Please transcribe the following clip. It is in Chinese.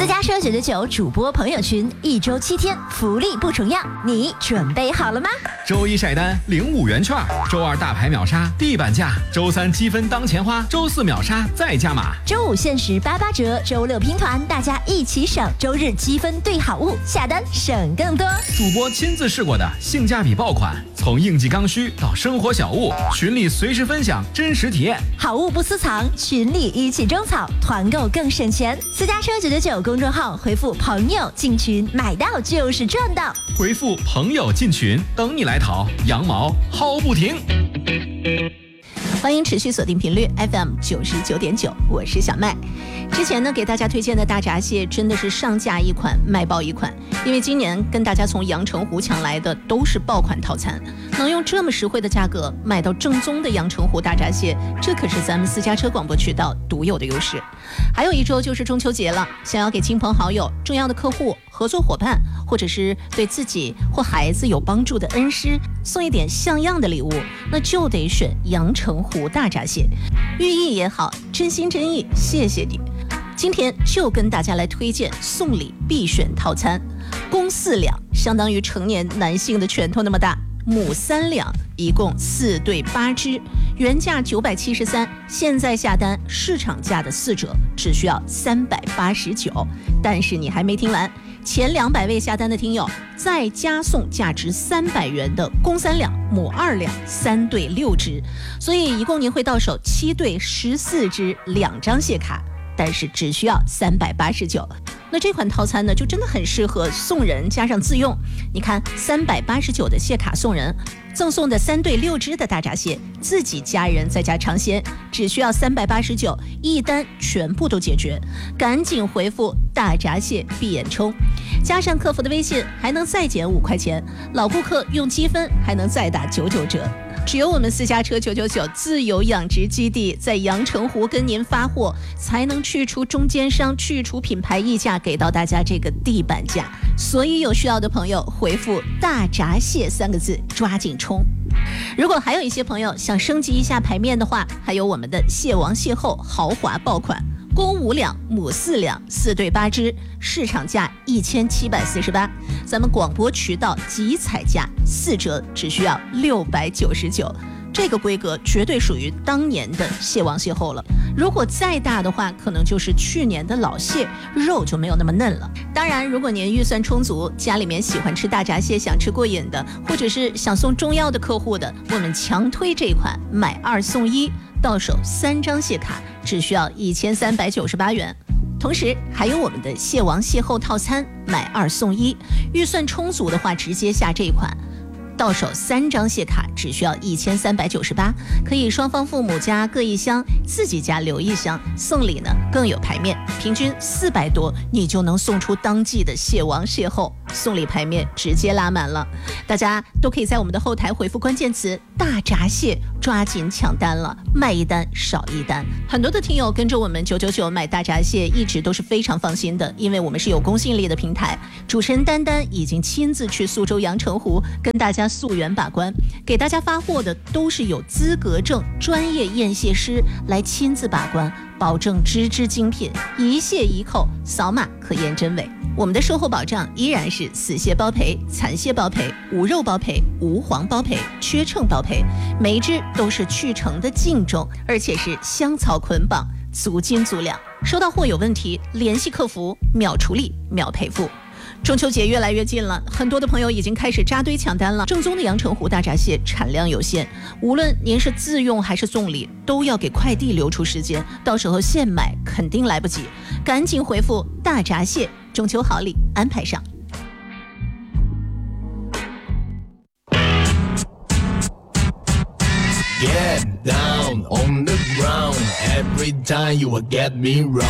私家车999主播朋友群，1周7天，福利不重样，你准备好了吗？ 周一晒单领5元券，周二大牌秒杀地板价，周三积分当钱花，周四秒杀再加码， 周五限时88折，周六拼团，大家一起省，周日积分兑好物，下单省更多。 主播亲自试过的性价比爆款，从应季刚需到生活小物，群里随时分享真实体验， 好物不私藏，群里一起种草，团购更省钱。私家车999公众号回复朋友进群，买到就是赚到。 回复朋友进群，等你来淘，羊毛薅不停。 欢迎持续锁定频率 FM 99.9，我是小麦。之前呢，给大家推荐的大闸蟹真的是上架一款卖爆一款，因为今年跟大家从阳澄湖抢来的都是爆款套餐，能用这么实惠的价格买到正宗的阳澄湖大闸蟹，这可是咱们私家车广播渠道独有的优势。还有1周就是中秋节了，想要给亲朋好友、重要的客户、合作伙伴，或者是对自己或孩子有帮助的恩师送一点像样的礼物，那就得选阳澄湖大闸蟹，寓意也好，真心真意，谢谢你。今天就跟大家来推荐送礼必选套餐，公4两，相当于成年男性的拳头那么大，母3两，一共4对8只，原价973，现在下单市场价的4折，只需要389。但是你还没听完，前200位下单的听友再加送价值300元的公3两、母2两，3对6只，所以一共您会到手7对14只，2张蟹卡，但是只需要389。那这款套餐呢，就真的很适合送人加上自用。你看，389的蟹卡送人，赠送的3对6只的大闸蟹，自己家人在家尝鲜，只需要389，一单全部都解决。赶紧回复大闸蟹闭眼冲，加上客服的微信，还能再减5块钱。老顾客用积分还能再打99折。只有我们私家车999自有养殖基地在阳澄湖跟您发货，才能去除中间商，去除品牌溢价，给到大家这个地板价。所以有需要的朋友回复大闸蟹3个字，抓紧冲。如果还有一些朋友想升级一下排面的话，还有我们的蟹王蟹后豪华爆款，公5两，母4两，4对8只，市场价1748，咱们广播渠道即采价4折，只需要699。这个规格绝对属于当年的蟹王蟹后了，如果再大的话，可能就是去年的老蟹，肉就没有那么嫩了。当然，如果您预算充足，家里面喜欢吃大闸蟹，想吃过瘾的，或者是想送中药的客户的，我们强推这款买2送1，到手3张蟹卡，只需要1398元。同时还有我们的蟹王蟹后套餐，买2送1，预算充足的话，直接下这一款。到手3张蟹卡，只需要1398，可以双方父母家各1箱，自己家留1箱，送礼呢更有排面，平均400多，你就能送出当季的蟹王蟹后，送礼排面直接拉满了。大家都可以在我们的后台回复关键词大闸蟹，抓紧抢单了，卖1单少1单。很多的听友跟着我们999买大闸蟹一直都是非常放心的，因为我们是有公信力的平台，主持人丹丹已经亲自去苏州阳澄湖跟大家溯源把关，给大家发货的都是有资格证专业验蟹师来亲自把关，保证只精品，一蟹一扣，扫码可验真伪。我们的售后保障依然是死蟹包赔、残蟹包赔、无肉包赔、无黄包赔、缺秤包赔，每一只都是去成的净重，而且是香草捆绑，足斤足两。收到货有问题，联系客服，秒处理，秒赔付。中秋节越来越近了，很多的朋友已经开始扎堆抢单了。正宗的阳澄湖大闸蟹产量有限，无论您是自用还是送礼，都要给快递留出时间，到时候现买肯定来不及。赶紧回复大闸蟹，中秋好礼安排上。 Get down on the ground. Every time you will get me wrong.